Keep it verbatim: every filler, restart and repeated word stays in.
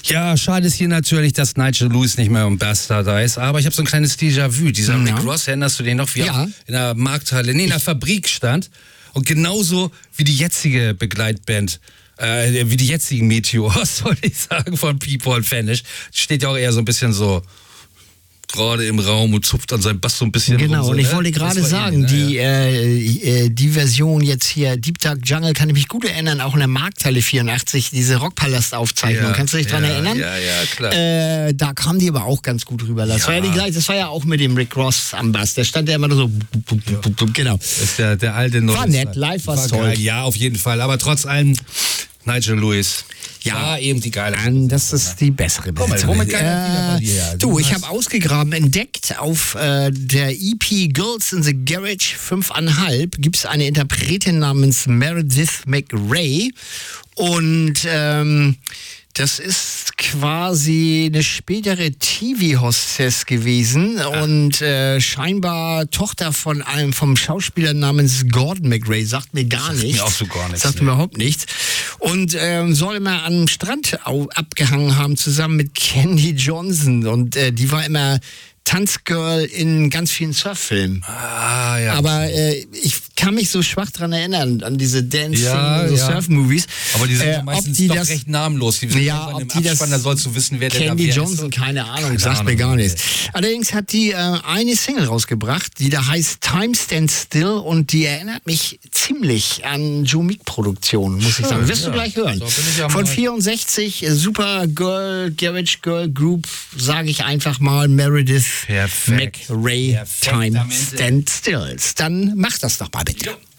Ja, schade ist hier natürlich, dass Nigel Lewis nicht mehr im Bastard da ist, aber ich habe so ein kleines Déjà-vu. Dieser Ja. Rick Ross, erinnerst du den noch, wie Ja. er in der Markthalle, nee, in der Fabrik stand und genauso wie die jetzige Begleitband, äh, wie die jetzigen Meteors, soll ich sagen, von People Fanish, steht ja auch eher so ein bisschen so gerade im Raum und zupft an seinem Bass so ein bisschen Genau, rum. So, und ich ne? wollte gerade Das war sagen, ähnlich, die, ne? äh, äh, die Version jetzt hier, Deep Dark Jungle, kann ich mich gut erinnern, auch in der Markthalle vierundachtzig, diese Rockpalast-Aufzeichnung. Ja, Kannst du dich dran ja, erinnern? Ja, ja, klar. Äh, da kam die aber auch ganz gut rüber. Das, Ja. war ja die gleiche, das war ja auch mit dem Rick Ross am Bass. Der stand ja immer nur so. Genau. Das ist der, der alte Norris. War nett, live war's toll. geil. Ja, auf jeden Fall. Aber trotz allem, Nigel Lewis. Ja. war eben die geile. Dann, das ist die bessere Guck mal, Besetzung. womit kann er wieder bei dir, ja. Du, Du ich hast- habe ausgegraben, entdeckt auf äh, der E P Girls in the Garage fünf Komma fünf gibt es eine Interpretin namens Meredith McRae und ähm, das ist quasi eine spätere T V-Hostess gewesen und äh, scheinbar Tochter von einem vom Schauspieler namens Gordon McRae. Sagt mir gar Sagt mir nichts. auch so gar nichts, Sagt ne. mir überhaupt nichts. Und ähm, soll immer am Strand au- abgehangen haben, zusammen mit Candy Johnson. Und äh, die war immer Tanzgirl in ganz vielen Surffilmen. Ah, ja. Aber äh, ich kann mich so schwach dran erinnern, an diese Dance-Szenen, Ja, so ja. Surf-Movies. Aber die sind Äh, ja ob meistens die doch das- recht namenlos. Die sind Ja, irgendwann ob im die das Abspann, da sollst du wissen, wer der da Candy wer Johnson, ist. keine Ahnung, Keine sagt mir Ahnung, gar nee. nichts. Allerdings hat die äh, eine Single rausgebracht, die da heißt Time Stand Still und die erinnert mich ziemlich an Joe Meek-Produktionen, muss ich sagen. Wirst ja. du gleich hören. So bin ich ja Von mal- vierundsechzig, äh, Super Girl, Garage Girl Group, sage ich einfach mal, Meredith Perfekt. McRae, Time Perfektamente. Stand Stills. Dann mach das doch mal bitte. Jo.